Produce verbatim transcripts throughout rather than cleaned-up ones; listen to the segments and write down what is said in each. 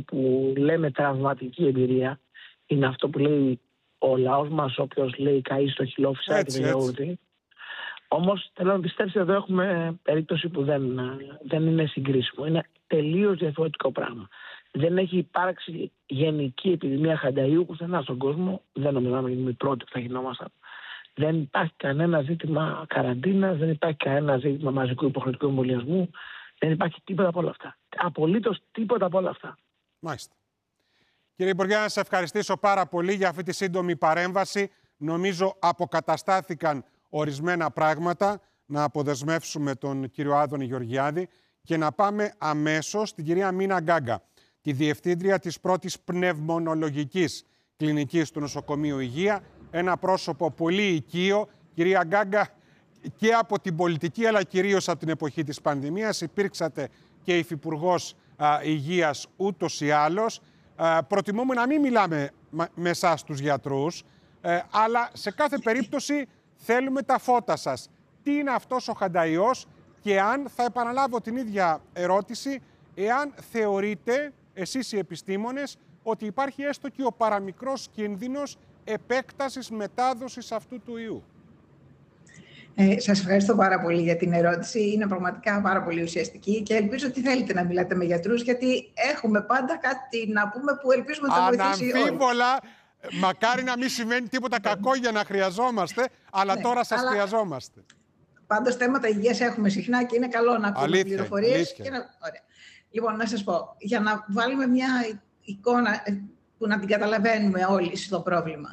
που λέμε τραυματική εμπειρία. Είναι αυτό που λέει ο λαός μας, όποιος λέει καεί στο χυλό φυσάει και το γιαούρτι. Όμως θέλω να πιστέψετε, εδώ έχουμε περίπτωση που δεν, δεν είναι συγκρίσιμο. Είναι τελείως διαφορετικό πράγμα. Δεν έχει υπάρξει γενική επιδημία χανταϊού πουθενά στον κόσμο. Δεν νομίζω να είναι η πρώτη που θα γινόμασταν. Δεν υπάρχει κανένα ζήτημα καραντίνας, δεν υπάρχει κανένα ζήτημα μαζικού υποχρεωτικού εμβολιασμού. Δεν υπάρχει τίποτα από όλα αυτά. Απολύτως τίποτα από όλα αυτά. Μάλιστα. Κύριε Υπουργέ, να σας ευχαριστήσω πάρα πολύ για αυτή τη σύντομη παρέμβαση. Νομίζω αποκαταστάθηκαν ορισμένα πράγματα. Να αποδεσμεύσουμε τον κύριο Άδωνη Γεωργιάδη και να πάμε αμέσως στην κυρία Μίνα Γκάγκα, τη διευθύντρια της πρώτης πνευμονολογικής κλινικής του Νοσοκομείου Υγεία. Ένα πρόσωπο πολύ οικείο. Κυρία Γκάγκα, και από την πολιτική αλλά κυρίως από την εποχή της πανδημίας υπήρξατε και υφυπουργός Υγείας ούτως ή άλλως. Προτιμούμε να μην μιλάμε με εσάς τους γιατρούς, αλλά σε κάθε περίπτωση θέλουμε τα φώτα σας. Τι είναι αυτός ο χανταϊός και αν, θα επαναλάβω την ίδια ερώτηση, εάν θεωρείτε εσείς οι επιστήμονες ότι υπάρχει έστω και ο παραμικρός κίνδυνος επέκτασης μετάδοσης αυτού του ιού. Ε, σας ευχαριστώ πάρα πολύ για την ερώτηση. Είναι πραγματικά πάρα πολύ ουσιαστική και ελπίζω ότι θέλετε να μιλάτε με γιατρούς, γιατί έχουμε πάντα κάτι να πούμε που ελπίζουμε ότι θα βοηθήσει όλους. Αναμφίβολα, μακάρι να μην συμβαίνει τίποτα κακό για να χρειαζόμαστε, αλλά ναι, τώρα σας αλλά... χρειαζόμαστε. Πάντως θέματα υγείας έχουμε συχνά και είναι καλό να ακούμε πληροφορίες. Και να... Ωραία. Λοιπόν, να σας πω, για να βάλουμε μια εικόνα που να την καταλαβαίνουμε όλοι στο πρόβλημα.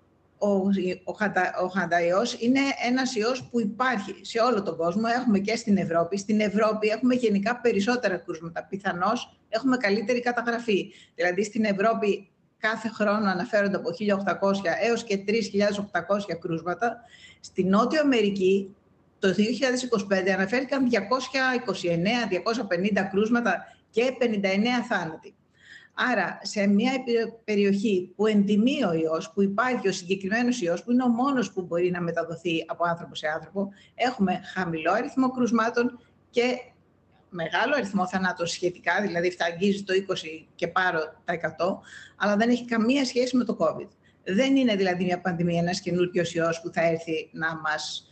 Ο, ο, χαντα, ο χανταϊός είναι ένας ιός που υπάρχει σε όλο τον κόσμο, έχουμε και στην Ευρώπη. Στην Ευρώπη έχουμε γενικά περισσότερα κρούσματα, πιθανώς έχουμε καλύτερη καταγραφή. Δηλαδή στην Ευρώπη κάθε χρόνο αναφέρονται από χίλια οκτακόσια έως και τρεις χιλιάδες οκτακόσια κρούσματα. Στη Νότια Αμερική το δύο χιλιάδες είκοσι πέντε αναφέρθηκαν διακόσια είκοσι εννέα με διακόσια πενήντα κρούσματα και πενήντα εννέα θάνατοι. Άρα, σε μια περιοχή που εντιμεί ο ιός, που υπάρχει ο συγκεκριμένος ιός, που είναι ο μόνος που μπορεί να μεταδοθεί από άνθρωπο σε άνθρωπο, έχουμε χαμηλό αριθμό κρουσμάτων και μεγάλο αριθμό θανάτων σχετικά, δηλαδή θα αγγίζει το είκοσι και πάρω τα εκατό, αλλά δεν έχει καμία σχέση με το COVID. Δεν είναι δηλαδή μια πανδημία, ένας καινούριος ιός που θα έρθει να μας,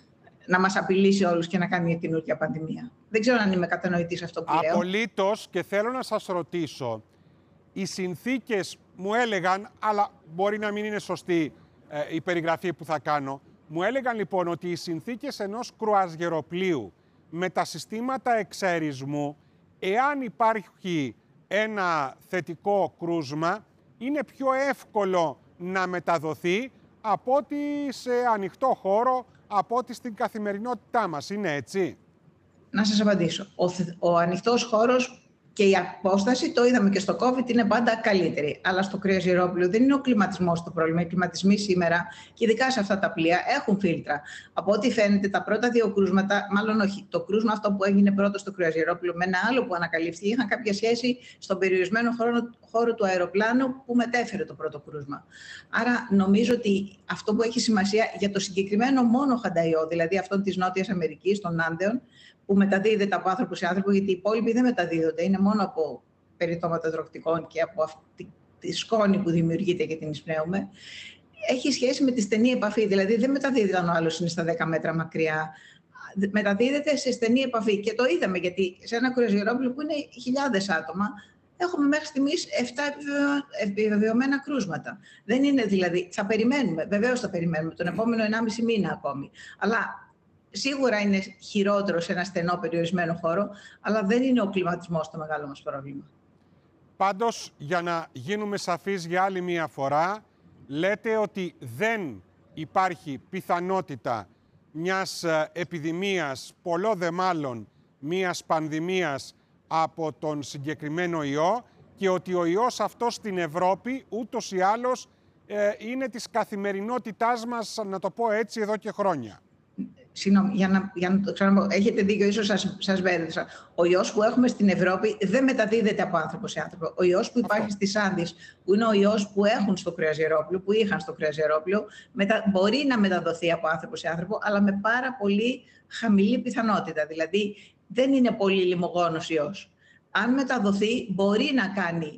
να μας απειλήσει όλους και να κάνει μια καινούργια πανδημία. Δεν ξέρω αν είμαι κατανοητή σε αυτό που λέω. Απολύτως, και θέλω να σας ρωτήσω. Οι συνθήκες μου έλεγαν, αλλά μπορεί να μην είναι σωστή ε, η περιγραφή που θα κάνω, μου έλεγαν λοιπόν ότι οι συνθήκες ενός κρουαζιεροπλοίου με τα συστήματα εξαερισμού, εάν υπάρχει ένα θετικό κρούσμα, είναι πιο εύκολο να μεταδοθεί από ότι σε ανοιχτό χώρο, από ότι στην καθημερινότητά μας. Είναι έτσι? Να σας απαντήσω. Ο, ο ανοιχτός χώρος και η απόσταση, το είδαμε και στο COVID, είναι πάντα καλύτερη. Αλλά στο κρυοζιερόπλοιο δεν είναι ο κλιματισμός το πρόβλημα. Οι κλιματισμοί σήμερα, και ειδικά σε αυτά τα πλοία, έχουν φίλτρα. Από ό,τι φαίνεται, τα πρώτα δύο κρούσματα, μάλλον όχι, το κρούσμα αυτό που έγινε πρώτο στο κρυοζιερόπλοιο με ένα άλλο που ανακαλύφθηκε, είχαν κάποια σχέση στον περιορισμένο χώρο, χώρο του αεροπλάνου που μετέφερε το πρώτο κρούσμα. Άρα, νομίζω ότι αυτό που έχει σημασία για το συγκεκριμένο μόνο χανταϊό, δηλαδή αυτόν της Νότιας Αμερικής, των Άνδεων, που μεταδίδεται από άνθρωπο σε άνθρωπο, γιατί οι υπόλοιποι δεν μεταδίδονται, είναι μόνο από περιτώματα τροκτικών και από αυτή τη σκόνη που δημιουργείται και την εισπνέουμε, έχει σχέση με τη στενή επαφή. Δηλαδή δεν μεταδίδεται αν ο άλλος είναι στα δέκα μέτρα μακριά. Μεταδίδεται σε στενή επαφή. Και το είδαμε, γιατί σε ένα κρουαζιερόπλοιο που είναι χιλιάδες άτομα, έχουμε μέχρι στιγμής επτά επιβεβαιωμένα κρούσματα. Δεν είναι δηλαδή, θα περιμένουμε, βεβαίως θα περιμένουμε τον επόμενο ενάμιση μήνα ακόμη. Αλλά σίγουρα είναι χειρότερο σε ένα στενό περιορισμένο χώρο, αλλά δεν είναι ο κλιματισμός το μεγάλο μας πρόβλημα. Πάντως, για να γίνουμε σαφείς για άλλη μία φορά, λέτε ότι δεν υπάρχει πιθανότητα μιας επιδημίας, πολλό δε μάλλον μιας πανδημίας από τον συγκεκριμένο ιό, και ότι ο ιός αυτός στην Ευρώπη ούτως ή άλλως ε, είναι της καθημερινότητάς μας, να το πω έτσι, εδώ και χρόνια. Συγγνώμη, για να, για να το ξαναπώ, έχετε δίκιο, ίσως σας, σας μπέρδεψα. Ο ιός που έχουμε στην Ευρώπη δεν μεταδίδεται από άνθρωπο σε άνθρωπο. Ο ιός που υπάρχει Αυτό. στις Άνδες, που είναι ο ιός που έχουν στο κρουαζιερόπλοιο, που είχαν στο κρουαζιερόπλοιο, μετα, μπορεί να μεταδοθεί από άνθρωπο σε άνθρωπο, αλλά με πάρα πολύ χαμηλή πιθανότητα. Δηλαδή, δεν είναι πολύ λιμογόνος ιός. Αν μεταδοθεί, μπορεί να κάνει